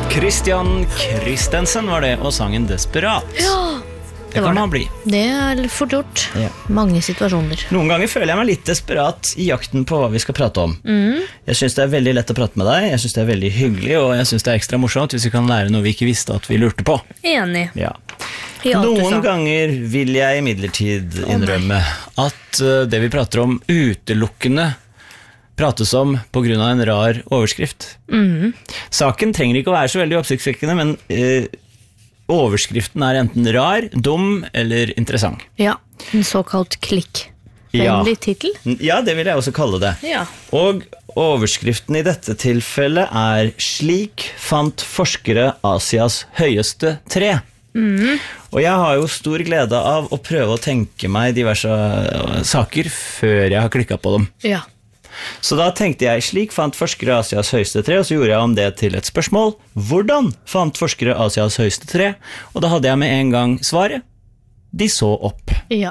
Christian Christensen var det, og sangen Desperat. Ja, det kan man bli. Det fort gjort. Ja. Mange situasjoner. Noen ganger føler jeg meg litt desperat i jakten på hva vi skal prate om. Jeg synes det er veldig lett å prate med deg, jeg synes det er veldig hyggelig, og jeg synes det er ekstra morsomt hvis vi kan lære noe vi ikke visste at vi lurte på. Enig. Ja. Ja, Noen ganger vil jeg imidlertid innrømme at det vi prater om utelukkende prates om på grunn av en rar overskrift. Saken trenger ikke å være så veldig oppsiktsvekkende, men overskriften er enten rar, dum eller interessant. Ja, en såkalt klikkvennlig titel. Ja, det vil jeg også kalle det. Ja. Og overskriften i dette tilfellet er «Slik fant forskere Asias høyeste tre». Og jeg har jo stor glede av å prøve å tenke meg diverse saker før jeg har klikket på dem. Ja. Så da tenkte jeg, slik fant forskere Asias høyeste tre, og så gjorde jeg om det til et spørsmål. Hvordan fant forskere Asias høyeste tre? Og da hadde jeg med en gang svaret. De så opp. Ja.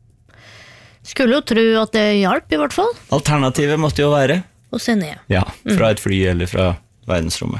Skulle jo tro at det hjalp i hvert fall. Alternativet måtte jo være Å se ned. ja, fra et fly eller fra verdensrommet.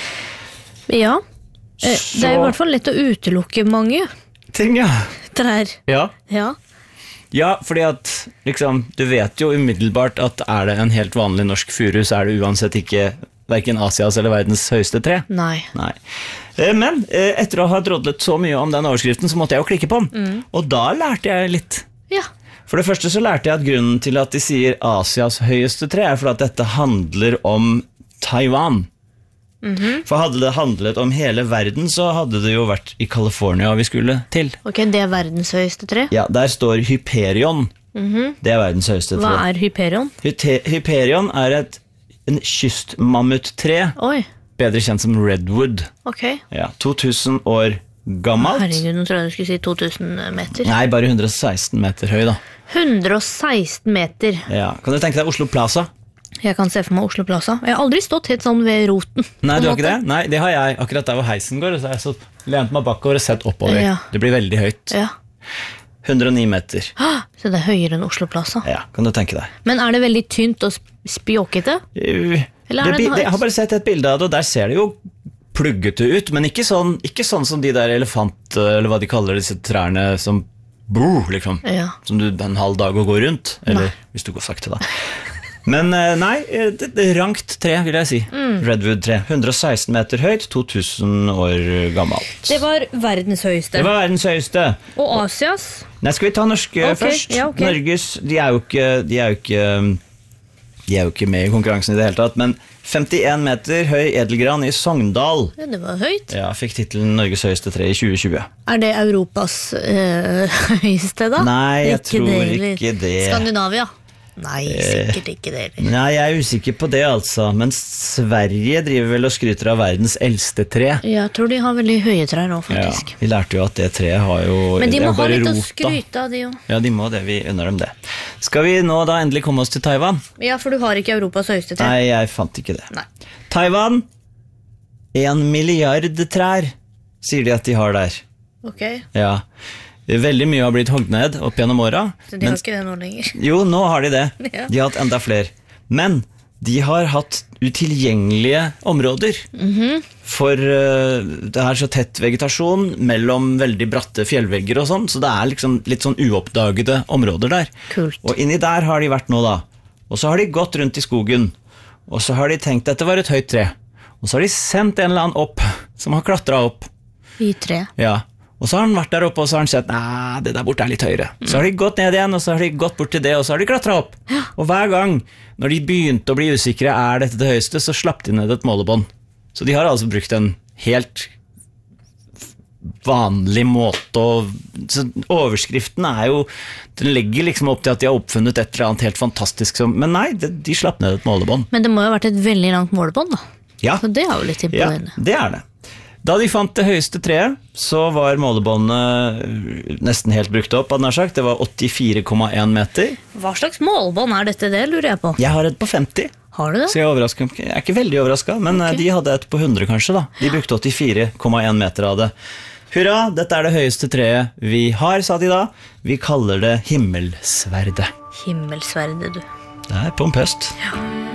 Ja. Det er i hvert fall lett å utelukke mange Ting, ja. trær. Ja. Ja. Ja, fordi at liksom, du vet jo umiddelbart at er det en helt vanlig norsk furu, så er det uansett ikke hverken Asias eller verdens høyeste tre. Nei. Nei. Men etter å ha drodlet så mye om den overskriften, så måtte jeg jo klikke på den. Og da lærte jeg litt. Ja. For det første så lærte jeg at grunnen til at de sier Asias høyeste tre er fordi at dette handler om Taiwan. For hadde det handlet om hele verden, så hadde det jo vært i California vi skulle til. Ok, det er verdens høyeste tre. Ja, der står Hyperion. Det er verdens høyeste tre. Hva er Hyperion? Hyperion er en kystmammuttre, Oi, bedre kjent som Redwood. ok. Ja, 2000 år gammelt. Herregud, nå tror jeg du skulle si 2000 meter. Nei, bare 116 meter høy da. 116 meter. Ja. Kan du tenke deg Oslo Plaza? Jeg kan se for meg Oslo Plaza. Jeg har aldri stått helt sånn ved roten. Nei, på du en har ikke måte. det? Nei, det har jeg. Akkurat der hvor heisen går, så har jeg så lent meg bakover og sett oppover. Ja. Det blir veldig høyt. Ja. 109 meter. Så det er høyere enn Oslo Plaza. Ja, kan du tenke deg. Men er det veldig tynt og spjåkete? Eller er det Jeg har bare sett et bilde av det, og der ser det jo pluggete ut, men ikke sånn som de der elefant, eller hva de kaller disse trærne som liksom, Ja. som du en halv dag å gå rundt, eller hvis du går sakte da. Men nei, det rankt tre vil jeg si. Redwood 3, 116 meter høyt, 2000 år gammelt. Det var verdens høyeste. Det var verdens høyeste. Og Asias? Nei, skal vi ta norske Ok, først? ja, ok. Norges, de er jo ikke med i konkurransen i det hele tatt, men 51 meter høy edelgran i Sogndal. Ja, det var høyt. Ja, fikk titelen Norges høyeste tre i 2020. Er det Europas høyeste da? Nei, jeg Ikke tror det, eller? ikke det. Skandinavia? Nei, sikkert ikke det. Eller? Nei, jeg er usikker på det altså, men Sverige driver vel og skryter av verdens eldste tre. Jeg tror de har veldig høye trær nå, Ja, faktisk. vi lærte jo at det treet har jo... Men de det er må ha bare litt å rota. skryte av de jo. Ja, de må det, vi unner dem det. Skal vi nå da endelig komme oss til Taiwan? Ja, for du har ikke Europas høyeste tre. Nei, jeg fant ikke det. Nei. Taiwan, 1 milliard trær, sier de at de har der. Ok, Ja, veldig mye har blitt hogd ned opp gjennom åra. så de har ikke det nå lenger. Jo, nå har de det. Ja. De har hatt enda flere. Men de har hatt utilgjengelige områder. For det er så tett vegetasjon mellom veldig bratte fjellvegger og sånn, så det er liksom litt sånn uoppdagede områder der. Kult. Og inni der har de vært nå da. Og så har de gått rundt i skogen, og så har de tenkt at dette var et høyt tre. Og så har de sendt en eller annen opp, som har klatret opp. I tre. Ja. Og så har han vært der oppe, og så har han sett, nei, det der borte er litt høyere. Så har de gått ned igjen, og så har de gått bort til det, og så har de klatret opp. Og hver gang, når de begynte å bli usikre, er dette det høyeste, så slapp de ned et målebånd. Så de har altså brukt en helt vanlig måte så overskriften er jo, den legger liksom opp til at de har oppfunnet et eller annet helt fantastisk men nei, de slapp ned et målebånd. Men det må jo ha vært et veldig langt målebånd da. Ja, Så det er jo litt ja, imponerende. det er det. Da de fant det høyeste treet, så var målebåndet nesten helt brukt opp, hadde jeg sagt. Det var 84,1 meter. Hva slags målebånd er dette, det lurer jeg på. Jeg har et på 50, Har du det? så jeg er ikke veldig overrasket, men Ok. de hadde et på 100 kanskje da. De brukte 84,1 meter av det. Hurra, dette er det høyeste treet vi har, sa de da. Vi kaller det himmelsverdet. Himmelsverdet, du. Det er pompøst. Ja.